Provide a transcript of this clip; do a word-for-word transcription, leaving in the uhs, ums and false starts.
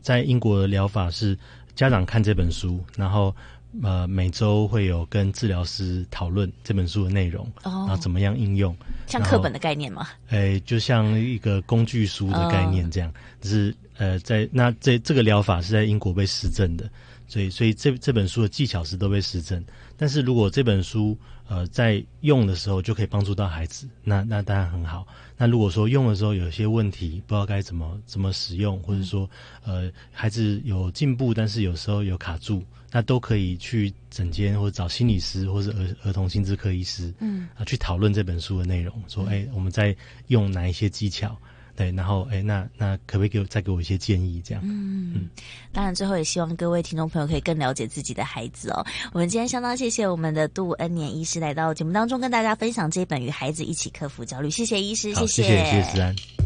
在英国的疗法是家长看这本书，然后呃每周会有跟治疗师讨论这本书的内容，哦，然后怎么样应用， 像课本的概念吗？ 诶，就像一个工具书的概念这样，只是呃在那这这个疗法是在英国被实证的，所以所以这这本书的技巧是都被实证。但是如果这本书呃在用的时候就可以帮助到孩子，那那当然很好。那如果说用的时候有些问题，不知道该怎么怎么使用，或者说呃孩子有进步，但是有时候有卡住，那都可以去诊间或者找心理师或者儿儿童心智科医师，嗯啊去讨论这本书的内容，说哎、欸、我们在用哪一些技巧。对，然后哎，那那可不可以给我再给我一些建议？这样，嗯嗯， 当然最后也希望各位听众朋友可以更了解自己的孩子哦。我们今天相当谢谢我们的杜恩年医师来到节目当中，跟大家分享这本《与孩子一起克服焦虑》。谢谢医师，谢谢， 谢谢，谢谢思安。